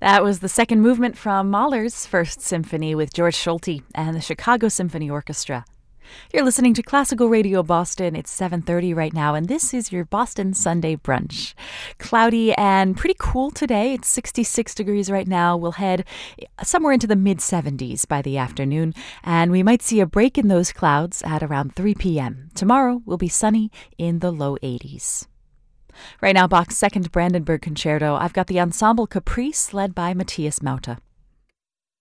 That was the second movement from Mahler's First Symphony with George Solti and the Chicago Symphony Orchestra. You're listening to Classical Radio Boston. It's 7:30 right now, and this is your Boston Sunday brunch. Cloudy and pretty cool today. It's 66 degrees right now. We'll head somewhere into the mid-70s by the afternoon, and we might see a break in those clouds at around 3 p.m. Tomorrow will be sunny in the low 80s. Right now, Bach's Second Brandenburg Concerto. I've got the Ensemble Caprice led by Matthias Mauter.